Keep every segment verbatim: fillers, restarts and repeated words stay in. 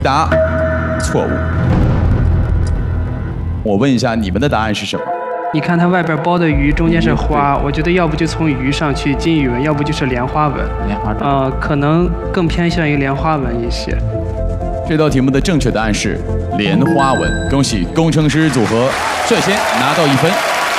答错误。我问一下，你们的答案是什么？ 你看它外边包的鱼，中间是花，我觉得要不就从鱼上去金鱼纹，要不就是莲花纹。 莲花纹。 呃，可能更偏向于莲花纹一些。 这道题目的正确答案是莲花纹，恭喜工程师组合率先拿到一分。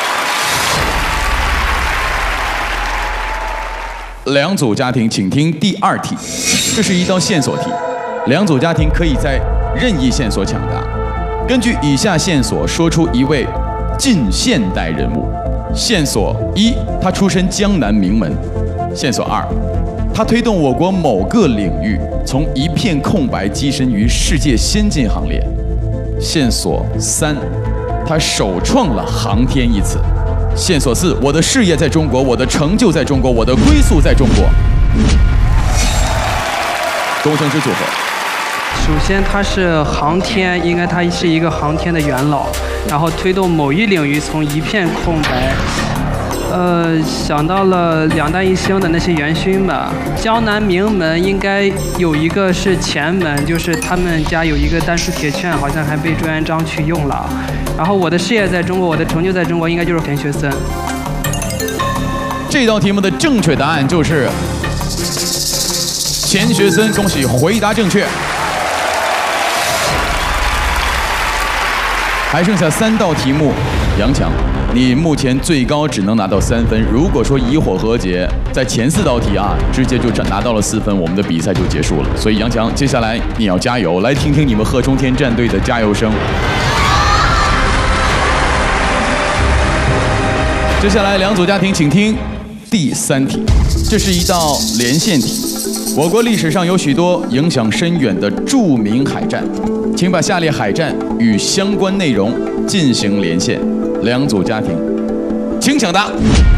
两组家庭，请听第二题，这是一道线索题，两组家庭可以在任意线索抢答。根据以下线索说出一位近现代人物。线索一，他出身江南名门。线索二，他推动我国某个领域从一片空白跻身于世界先进行列。线索三，他首创了航天一词。线索四，我的事业在中国，我的成就在中国，我的归宿在中国。工程师组合。 首先，它是航天，应该它是一个航天的元老，然后推动某一领域从一片空白，呃，想到了两弹一星的那些元勋吧。江南名门应该有一个是前门，就是他们家有一个丹书铁券，好像还被朱元璋去用了。然后我的事业在中国，我的成就在中国，应该就是钱学森。 这道题目的正确答案就是钱学森，恭喜回答正确。还剩下三道题目，杨强，你目前最高只能拿到三分。如果说以火和解，在前四道题啊，直接就拿到了四分，我们的比赛就结束了。所以杨强，接下来你要加油，来听听你们贺中天战队的加油声。接下来两组家庭，请听第三题，这是一道连线题。我国历史上有许多影响深远的著名海战，请把下列海战与相关内容进行连线。两组家庭，请抢答。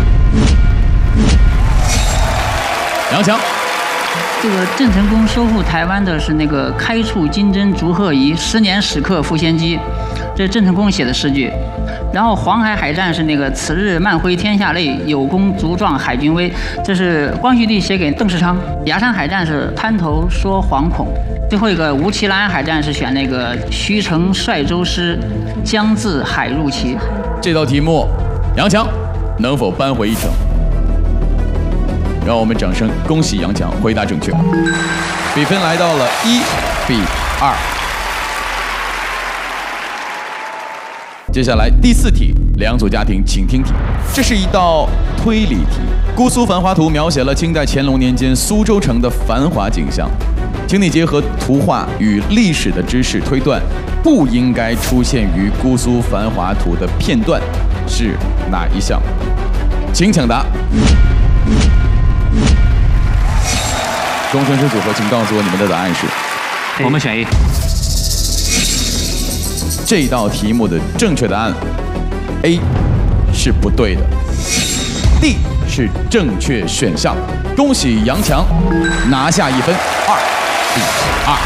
杨强， 这个郑成功收复台湾的是那个“开处金针竹鹤仪，十年始刻复先机”，这是郑成功写的诗句。然后黄海海战是那个“此日漫挥天下泪，有功足壮海军威”，这是光绪帝写给邓世昌。崖山海战是“滩头说惶恐”。最后一个吴奇兰海战是选那个“徐成率舟师，将自海入齐”。 这道题目，杨强能否扳回一城？让我们掌声恭喜杨强回答正确，比分来到了一比二。接下来第四题，两组家庭请听题，这是一道推理题。姑苏繁华图描写了清代乾隆年间苏州城的繁华景象，请你结合图画与历史的知识推断，不应该出现于姑苏繁华图的片段是哪一项？请抢答。工程师组合，请告诉我你们的答案是？ 我们选一。 这道题目的正确答案 A 是不对的 ，D 是正确选项。恭喜杨强拿下一分，二比二。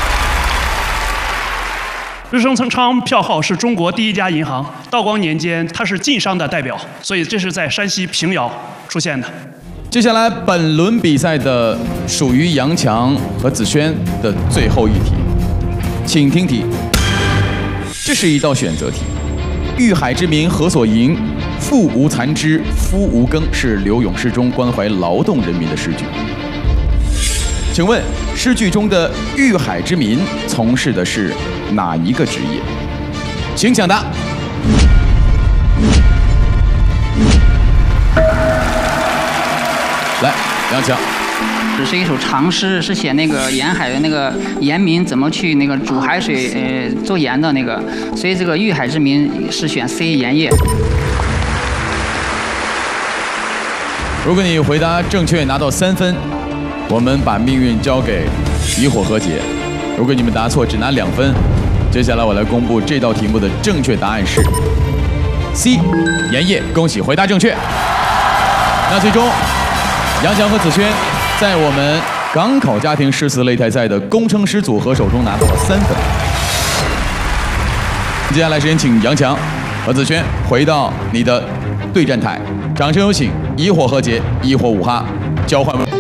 日升曾昌票号是中国第一家银行，道光年间它是晋商的代表，所以这是在山西平遥出现的。 接下来本轮比赛的属于杨强和子轩的最后一题，请听题。这是一道选择题。豫海之民何所营？父无残枝，夫无耕，是刘永诗中关怀劳动人民的诗句。请问诗句中的豫海之民从事的是哪一个职业？请抢答。来，杨强。 只是一首长诗，是写那个沿海的那个盐民怎么去那个煮海水呃做盐的那个，所以这个豫海之民是选 C 盐业。 如果你回答正确，拿到三分，我们把命运交给以火和解。如果你们答错，只拿两分。接下来我来公布这道题目的正确答案是 C 盐业，恭喜回答正确。那最终杨强和子轩在我们港考家庭诗词擂台赛的工程师组合手中拿到了三分。接下来时间，请杨强和子轩回到你的对战台，掌声有请以火和解，一火五哈交换。